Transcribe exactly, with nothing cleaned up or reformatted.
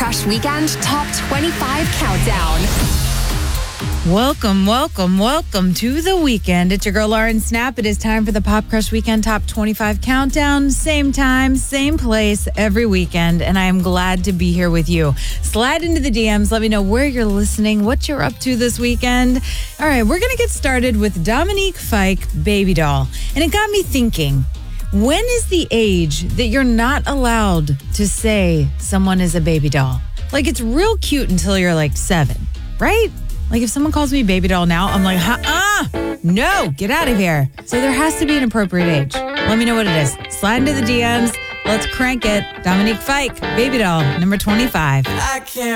Crush Weekend Top twenty-five Countdown. Welcome, welcome, welcome to the weekend. It's your girl, Lauren Snap. It is time for the Pop Crush Weekend Top twenty-five Countdown. Same time, same place, every weekend. And I am glad to be here with you. Slide into the D Ms. Let me know where you're listening, what you're up to this weekend. All right, we're going to get started with Dominique Fike, Baby Doll. And it got me thinking, when is the age that you're not allowed to say someone is a baby doll? Like, it's real cute until you're like seven, right? Like, if someone calls me baby doll now, I'm like, uh-uh, no, get out of here. So there has to be an appropriate age. Let me know what it is. Slide into the D Ms. Let's crank it. Dominique Fike, Baby Doll, number twenty-five. I can't